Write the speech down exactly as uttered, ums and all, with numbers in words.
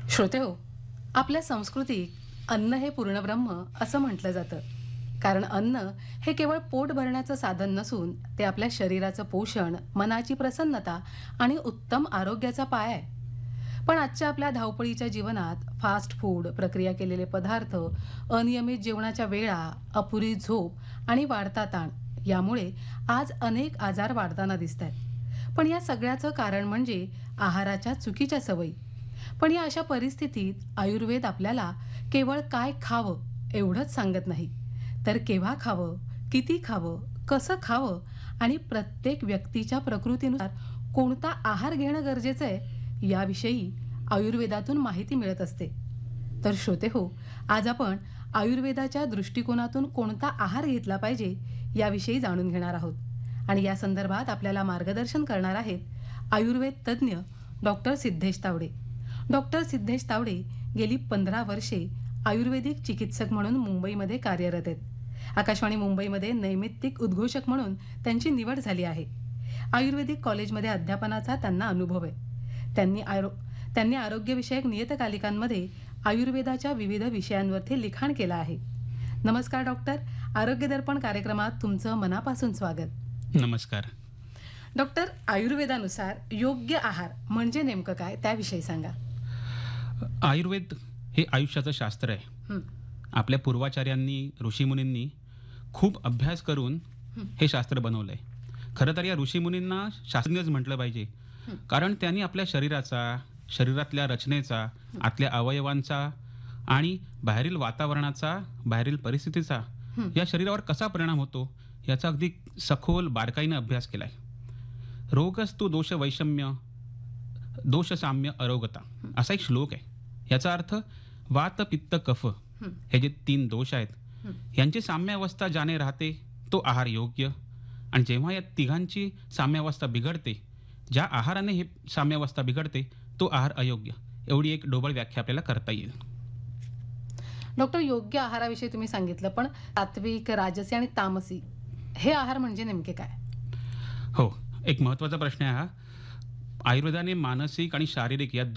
श्रोते हो, आपल्या संस्कृतीत अन्न हे पूर्णब्रह्म असं म्हटलं जातं. कारण अन्न हे केवळ पोट भरण्याचं साधन नसून ते आपल्या शरीराचं पोषण, मनाची प्रसन्नता आणि उत्तम आरोग्याचा पाया आहे. पण आजच्या आपल्या धावपळीच्या जीवनात फास्ट फूड, प्रक्रिया केलेले पदार्थ, अनियमित जेवणाच्या वेळा, अपुरी झोप आणि वाढता ताण यामुळे आज अनेक आजार वाढताना दिसत आहेत. पण या सगळ्याचं कारण म्हणजे आहाराच्या चुकीच्या सवयी. पण या अशा परिस्थितीत आयुर्वेद आपल्याला केवळ काय खावं एवढंच सांगत नाही, तर केव्हा खावं, किती खावं, कसं खावं आणि प्रत्येक व्यक्तीच्या प्रकृतीनुसार कोणता आहार घेणं गरजेचं आहे याविषयी आयुर्वेदातून माहिती मिळत असते. तर श्रोते हो, आज आपण आयुर्वेदाच्या दृष्टिकोनातून कोणता आहार घेतला पाहिजे याविषयी जाणून घेणार आहोत. आणि या संदर्भात आपल्याला मार्गदर्शन करणार आहेत आयुर्वेद तज्ज्ञ डॉक्टर सिद्धेश तावडे. डॉक्टर सिद्धेश तावडे गेली पंधरा वर्षे आयुर्वेदिक चिकित्सक म्हणून मुंबईमध्ये कार्यरत आहेत. आकाशवाणी मुंबईमध्ये नैमित्तिक उद्घोषक म्हणून त्यांची निवड झाली आहे. आयुर्वेदिक कॉलेजमध्ये अध्यापनाचा त्यांना अनुभव आहे. त्यांनी आरो त्यांनी आरोग्यविषयक नियतकालिकांमध्ये आयुर्वेदाच्या विविध विषयांवरती लिखाण केलं आहे. नमस्कार डॉक्टर, आरोग्य दर्पण कार्यक्रमात तुमचं मनापासून स्वागत. नमस्कार. डॉक्टर, आयुर्वेदानुसार योग्य आहार म्हणजे नेमकं काय त्याविषयी सांगा. आयुर्वेद हे आयुष्याचं शास्त्र आहे. हं, आपल्या पूर्वाचार्यांनी, ऋषीमुनींनी खूप अभ्यास करून हे शास्त्र बनवलंय. खरं तर या ऋषीमुनींना शास्त्रज्ञच म्हटलं पाहिजे, कारण त्यांनी आपल्या शरीराचा, शरीरातल्या रचनेचा, आतल्या अवयवांचा आणि बाहेरील वातावरणाचा, बाहेरील परिस्थितीचा या शरीरावर कसा परिणाम होतो याचा अगदी सखोल बारकाईनं अभ्यास केलाय. रोगस्तु दोष वैषम्य दोष साम्य अरोगता असा एक श्लोक आहे. याचा अर्थ वात पित्त कफ हे जे तीन दोष आहेत यांची साम्यावस्था ज्याने राहते तो आहार योग्य, आणि जेव्हा या तिघांची साम्यावस्था बिघडते, ज्या आहाराने हे साम्यावस्था बिघडते तो आहार अयोग्य. एवढी एक ढोबळ व्याख्या आपल्याला करता येईल. डॉक्टर, योग्य आहाराविषयी तुम्ही सांगितलं, पण सात्विक, राजसी आणि तामसी हे आहार म्हणजे नेमके काय? हो, एक महत्त्वाचा प्रश्न आहे हा. आयुर्वेदाने मानसिक आणि शारीरिक या